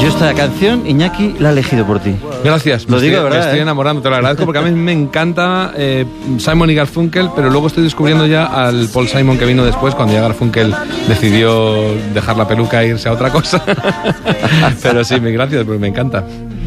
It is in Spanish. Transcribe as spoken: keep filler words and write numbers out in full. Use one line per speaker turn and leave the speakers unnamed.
Yo esta canción, Iñaki, la he elegido por ti.
Gracias,
lo
me
digo,
estoy,
¿verdad?
Me estoy
eh?
enamorando, te lo agradezco porque a mí me encanta eh, Simon y Garfunkel, pero luego estoy descubriendo ya al Paul Simon que vino después, cuando ya Garfunkel decidió dejar la peluca e irse a otra cosa. Pero sí, gracias, porque me encanta.